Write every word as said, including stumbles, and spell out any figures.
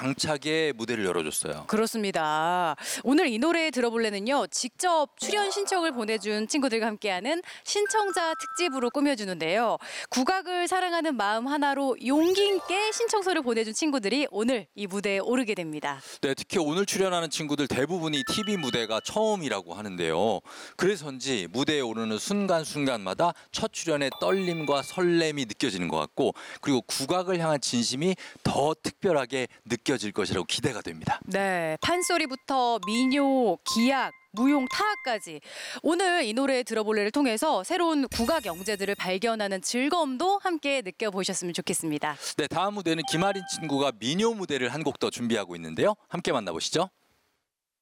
당차게 무대를 열어줬어요. 그렇습니다. 오늘 이 노래 들어볼래는요. 직접 출연 신청을 보내준 친구들과 함께하는 신청자 특집으로 꾸며주는데요. 국악을 사랑하는 마음 하나로 용기 있게 신청서를 보내준 친구들이 오늘 이 무대에 오르게 됩니다. 네, 특히 오늘 출연하는 친구들 대부분이 티비 무대가 처음이라고 하는데요. 그래서인지 무대에 오르는 순간순간마다 첫 출연의 떨림과 설렘이 느껴지는 것 같고, 그리고 국악을 향한 진심이 더 특별하게 느껴질 것이라고 기대가 됩니다. 네, 판소리부터 민요, 기악, 무용, 타악까지 오늘 이 노래 들어볼래를 통해서 새로운 국악 영재들을 발견하는 즐거움도 함께 느껴보셨으면 좋겠습니다. 네, 다음 무대는 김아린 친구가 민요 무대를 한 곡 더 준비하고 있는데요. 함께 만나보시죠.